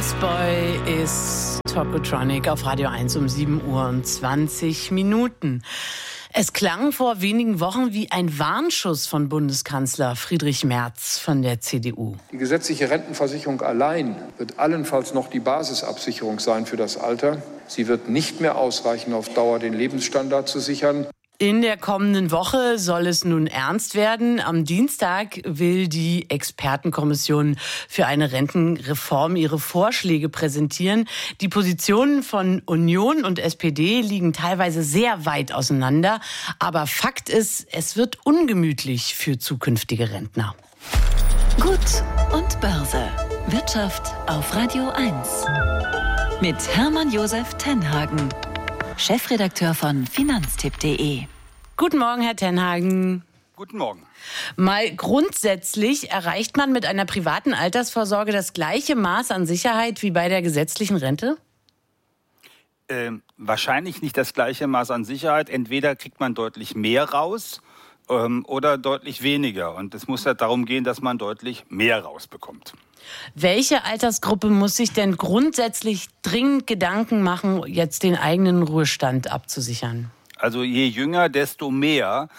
Boy ist Tokotronic auf Radio 1 um 7:20 Uhr. Es klang vor wenigen Wochen wie ein Warnschuss von Bundeskanzler Friedrich Merz von der CDU. Die gesetzliche Rentenversicherung allein wird allenfalls noch die Basisabsicherung sein für das Alter. Sie wird nicht mehr ausreichen, auf Dauer den Lebensstandard zu sichern. In der kommenden Woche soll es nun ernst werden. Am Dienstag will die Expertenkommission für eine Rentenreform ihre Vorschläge präsentieren. Die Positionen von Union und SPD liegen teilweise sehr weit auseinander. Aber Fakt ist, es wird ungemütlich für zukünftige Rentner. Gut und Börse. Wirtschaft auf Radio 1. Mit Hermann Josef Tenhagen, Chefredakteur von Finanztipp.de. Guten Morgen, Herr Tenhagen. Guten Morgen. Mal grundsätzlich, erreicht man mit einer privaten Altersvorsorge das gleiche Maß an Sicherheit wie bei der gesetzlichen Rente? Wahrscheinlich nicht das gleiche Maß an Sicherheit. Entweder kriegt man deutlich mehr raus oder deutlich weniger. Und es muss ja darum gehen, dass man deutlich mehr rausbekommt. Welche Altersgruppe muss sich denn grundsätzlich dringend Gedanken machen, jetzt den eigenen Ruhestand abzusichern? Also je jünger, desto mehr,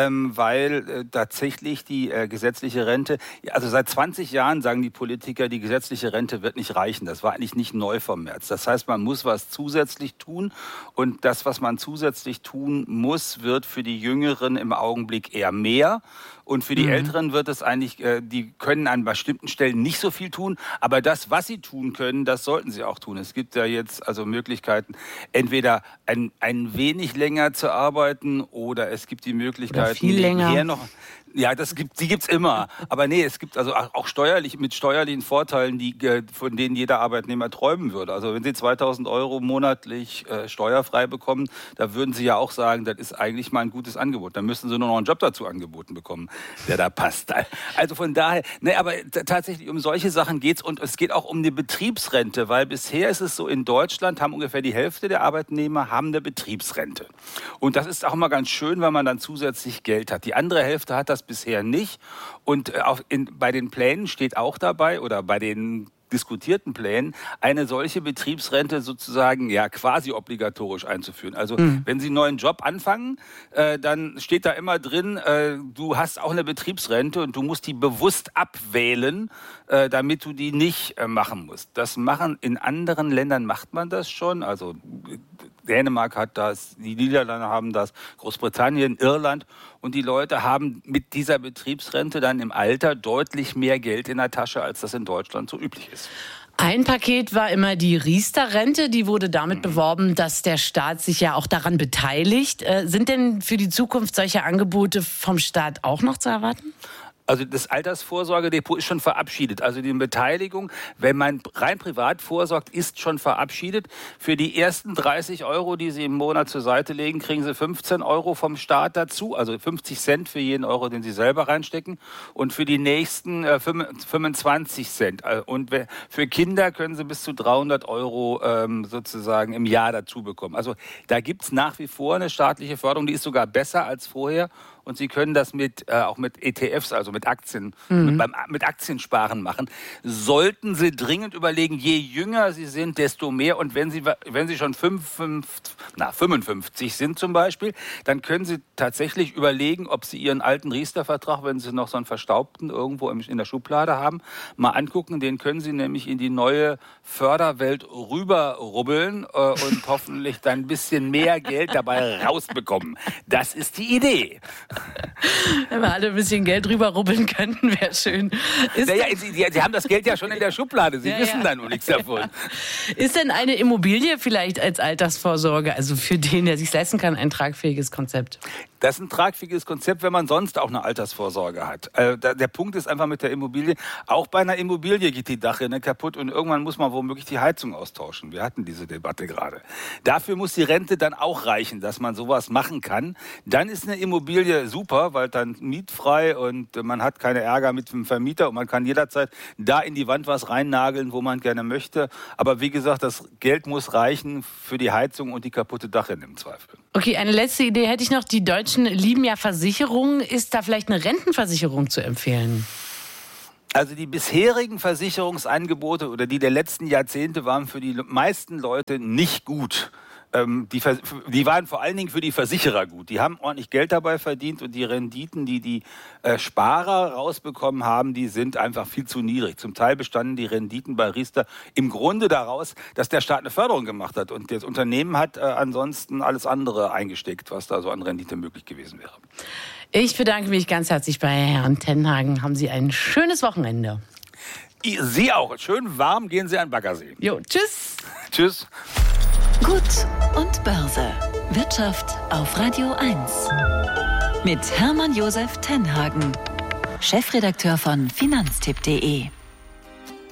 weil tatsächlich die gesetzliche Rente, also seit 20 Jahren sagen die Politiker, die gesetzliche Rente wird nicht reichen. Das war eigentlich nicht neu vom März. Das heißt, man muss was zusätzlich tun und das, was man zusätzlich tun muss, wird für die Jüngeren im Augenblick eher mehr. Und für die Älteren wird es eigentlich, die können an bestimmten Stellen nicht so viel tun, aber das, was sie tun können, das sollten sie auch tun. Es gibt ja jetzt also Möglichkeiten, entweder ein wenig länger zu arbeiten oder es gibt die Möglichkeit, viel länger. Noch. Ja, die gibt's immer. Aber nee, es gibt also auch mit steuerlichen Vorteilen, von denen jeder Arbeitnehmer träumen würde. Also wenn Sie 2.000 € monatlich steuerfrei bekommen, da würden Sie ja auch sagen, das ist eigentlich mal ein gutes Angebot. Dann müssten Sie nur noch einen Job dazu angeboten bekommen, der da passt. Also von daher, aber tatsächlich um solche Sachen geht's und es geht auch um die Betriebsrente, weil bisher ist es so, in Deutschland haben ungefähr die Hälfte der Arbeitnehmer haben eine Betriebsrente. Und das ist auch mal ganz schön, weil man dann zusätzlich Geld hat. Die andere Hälfte hat das bisher nicht. Und bei den Plänen steht auch dabei, oder bei den diskutierten Plänen, eine solche Betriebsrente sozusagen ja quasi obligatorisch einzuführen. Also wenn Sie einen neuen Job anfangen, dann steht da immer drin, du hast auch eine Betriebsrente und du musst die bewusst abwählen, damit du die nicht machen musst. In anderen Ländern macht man das schon, also Dänemark hat das, die Niederlande haben das, Großbritannien, Irland. Und die Leute haben mit dieser Betriebsrente dann im Alter deutlich mehr Geld in der Tasche, als das in Deutschland so üblich ist. Ein Paket war immer die Riester-Rente. Die wurde damit beworben, dass der Staat sich ja auch daran beteiligt. Sind denn für die Zukunft solche Angebote vom Staat auch noch zu erwarten? Also das Altersvorsorgedepot ist schon verabschiedet. Also die Beteiligung, wenn man rein privat vorsorgt, ist schon verabschiedet. Für die ersten 30 €, die Sie im Monat zur Seite legen, kriegen Sie 15 € vom Staat dazu. Also 50 Cent für jeden Euro, den Sie selber reinstecken. Und für die nächsten 25 Cent. Und für Kinder können Sie bis zu 300 € sozusagen im Jahr dazu bekommen. Also da gibt's nach wie vor eine staatliche Förderung, die ist sogar besser als vorher. Und Sie können das auch mit ETFs, also mit Aktien, mit Aktiensparen machen. Sollten Sie dringend überlegen, je jünger Sie sind, desto mehr. Und wenn Sie schon 55 sind zum Beispiel, dann können Sie tatsächlich überlegen, ob Sie Ihren alten Riester-Vertrag, wenn Sie noch so einen verstaubten irgendwo in der Schublade haben, mal angucken. Den können Sie nämlich in die neue Förderwelt rüberrubbeln und hoffentlich dann ein bisschen mehr Geld dabei rausbekommen. Das ist die Idee. Wenn wir alle ein bisschen Geld rüberrubbeln könnten, wäre schön. Sie haben das Geld ja schon in der Schublade. Sie wissen da nur nichts davon. Ist denn eine Immobilie vielleicht als Altersvorsorge, also für den, der sich leisten kann, ein tragfähiges Konzept? Das ist ein tragfähiges Konzept, wenn man sonst auch eine Altersvorsorge hat. Der Punkt ist einfach mit der Immobilie, auch bei einer Immobilie geht die Dachrinne kaputt und irgendwann muss man womöglich die Heizung austauschen. Wir hatten diese Debatte gerade. Dafür muss die Rente dann auch reichen, dass man sowas machen kann. Dann ist eine Immobilie super, weil dann mietfrei und man hat keine Ärger mit dem Vermieter und man kann jederzeit da in die Wand was reinnageln, wo man gerne möchte. Aber wie gesagt, das Geld muss reichen für die Heizung und die kaputte Dachrinne im Zweifel. Okay, eine letzte Idee hätte ich noch. Die Deutschen lieben ja Versicherungen. Ist da vielleicht eine Rentenversicherung zu empfehlen? Also die bisherigen Versicherungsangebote oder die der letzten Jahrzehnte waren für die meisten Leute nicht gut. Die waren vor allen Dingen für die Versicherer gut. Die haben ordentlich Geld dabei verdient und die Renditen, die die Sparer rausbekommen haben, die sind einfach viel zu niedrig. Zum Teil bestanden die Renditen bei Riester im Grunde daraus, dass der Staat eine Förderung gemacht hat und das Unternehmen hat ansonsten alles andere eingesteckt, was da so an Rendite möglich gewesen wäre. Ich bedanke mich ganz herzlich bei Herrn Tenhagen. Haben Sie ein schönes Wochenende. Sie auch. Schön warm gehen Sie an den Baggersee. Jo, tschüss. Tschüss. Gut und Börse. Wirtschaft auf Radio 1. Mit Hermann Josef Tenhagen, Chefredakteur von Finanztipp.de.